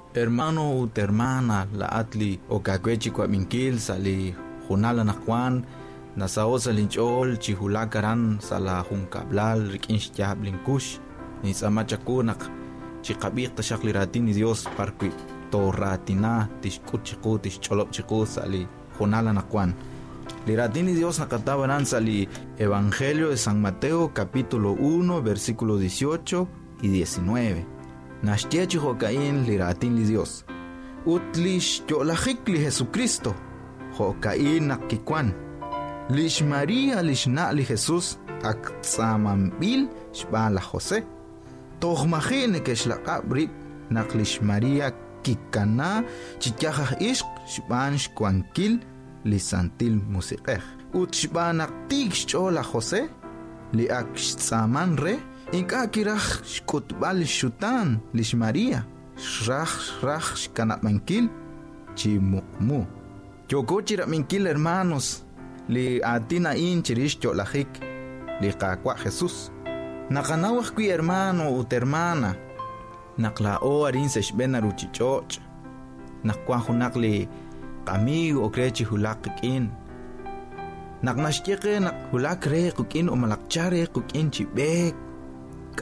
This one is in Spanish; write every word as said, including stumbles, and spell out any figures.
Hermano ut hermana la atli o kakwechi kwa minkil sali junala na Juan na sao sa linchol chihulakaran sa la hunkablal rikinsh blinkush ni samachakunak chikabik ta shakliratin ni Dios parkwi toratina tishkut chiku tischolop chiku sali junala na Juan. Liratin ni Dios nakatabanan sali Evangelio de San Mateo capítulo uno versículo dieciocho y diecinueve. Nashtiachi Jocaín liratin li Dios. Utlish yolajik li Jesucristo. Jocaín nakikwan. Lish María lish na li Jesús aktzamambil shba la José. Tohmajin keshlaqabrit naklish María kikana chityajaj ishq shban shkwankil li santil musiqej. Ut shba naktik shchola José li ak shtzaman re. Inka kiraj shkutbal shutan lish María shraj shraj shkanamankil chimukmu. Yoko chiraminkil hermanos li atina in chirish cholajik li kakwa Jesús. Nakanawaj kui hermano ut hermana naklao arin seshbena ruchichoch nakwa hunak li amigo o krechi hulakikin naknashtieke nak hulak re kukin o malakchare kukin chibek